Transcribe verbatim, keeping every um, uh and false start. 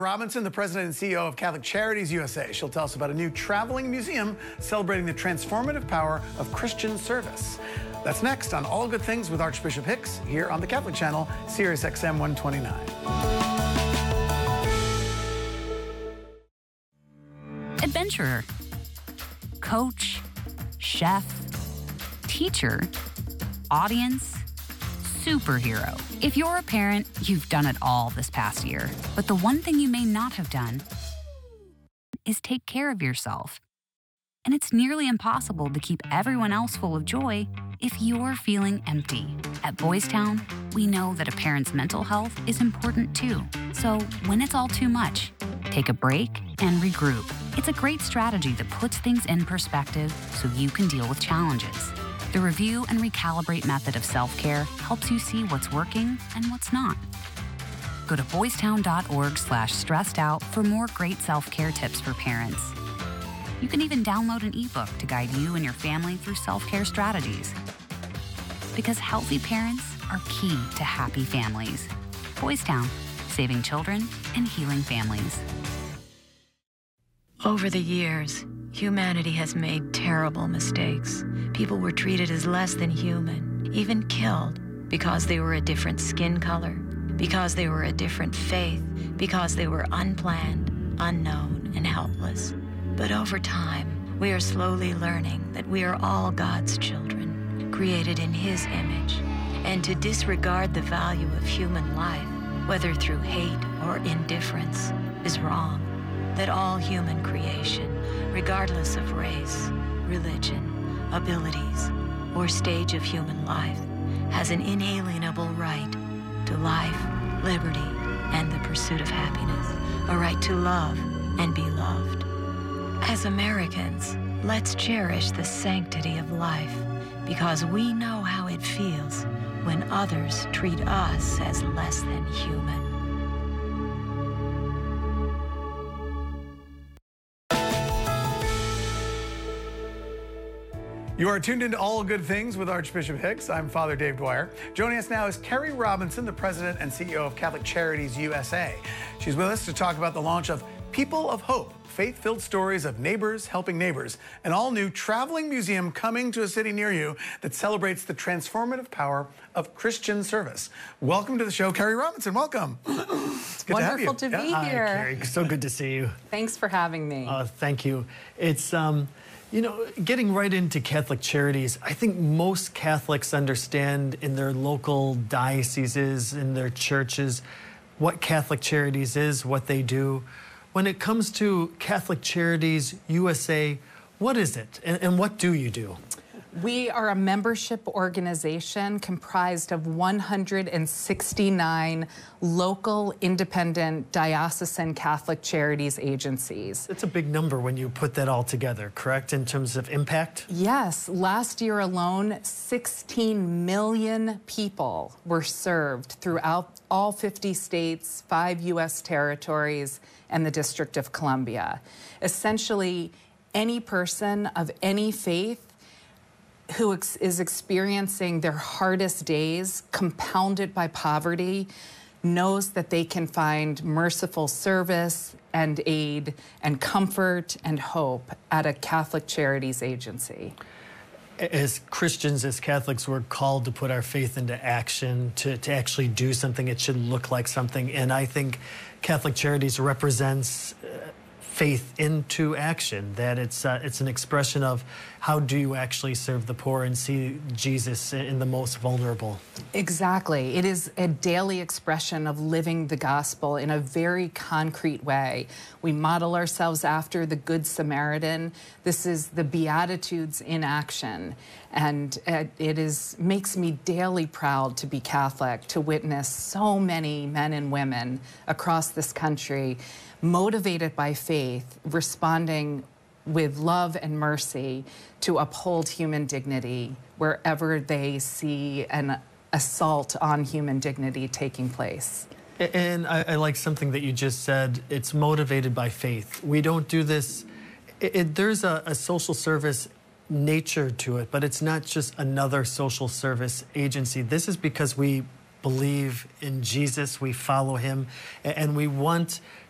Robinson, the president and C E O of Catholic Charities U S A. She'll tell us about a new traveling museum celebrating the transformative power of Christian service. That's next on All Good Things with Archbishop Hicks here on the Catholic Channel, Sirius X M one twenty-nine. Adventurer, coach, chef, teacher, audience, superhero. If you're a parent, you've done it all this past year. But the one thing you may not have done is take care of yourself. And it's nearly impossible to keep everyone else full of joy if you're feeling empty. At Boys Town, we know that a parent's mental health is important too. So when it's all too much, take a break and regroup. It's a great strategy that puts things in perspective so you can deal with challenges. The review and recalibrate method of self-care helps you see what's working and what's not. Go to boystown.org slash stressed out for more great self-care tips for parents. You can even download an ebook to guide you and your family through self-care strategies. Because healthy parents are key to happy families. Boys Town, saving children and healing families. Over the years, humanity has made terrible mistakes. People were treated as less than human, even killed, because they were a different skin color, because they were a different faith, because they were unplanned, unknown, and helpless. But over time, we are slowly learning that we are all God's children, created in His image, and to disregard the value of human life, whether through hate or indifference, is wrong. That all human creation, regardless of race, religion, abilities, or stage of human life, has an inalienable right to life, liberty, and the pursuit of happiness, a right to love and be loved. As Americans, let's cherish the sanctity of life, because we know how it feels when others treat us as less than human. You are tuned into All Good Things with Archbishop Hicks. I'm Father Dave Dwyer. Joining us now is Carrie Robinson, the president and C E O of Catholic Charities U S A. She's with us to talk about the launch of People of Hope, faith-filled stories of neighbors helping neighbors, an all-new traveling museum coming to a city near you that celebrates the transformative power of Christian service. Welcome to the show, Carrie Robinson. Welcome. It's good Wonderful to, have you. to be yeah. here. Hi, Carrie. So good to see you. Thanks for having me. Uh, thank you. It's, um, you know, getting right into Catholic Charities, I think most Catholics understand in their local dioceses, in their churches, what Catholic Charities is, what they do. When it comes to Catholic Charities U S A, what is it and, and what do you do? We are a membership organization comprised of one hundred sixty-nine local, independent, diocesan Catholic Charities agencies. It's a big number when you put that all together, correct, in terms of impact? Yes. Last year alone, sixteen million people were served throughout all fifty states, five U S territories, and the District of Columbia. Essentially, any person of any faith who ex is experiencing their hardest days, compounded by poverty, knows that they can find merciful service and aid and comfort and hope at a Catholic Charities agency. As Christians, as Catholics, we're called to put our faith into action, to, to actually do something. It should look like something. And I think Catholic Charities represents uh, faith into action, that it's uh, it's an expression of how do you actually serve the poor and see Jesus in the most vulnerable. Exactly. It is a daily expression of living the gospel in a very concrete way. We model ourselves after the Good Samaritan. This is the Beatitudes in action. And it is makes me daily proud to be Catholic, to witness so many men and women across this country motivated by faith, responding with love and mercy to uphold human dignity wherever they see an assault on human dignity taking place. And I, I like something that you just said. It's motivated by faith. We don't do this. It, it, there's a, a social service nature to it, but it's not just another social service agency. This is because we believe in Jesus, we follow him, and we want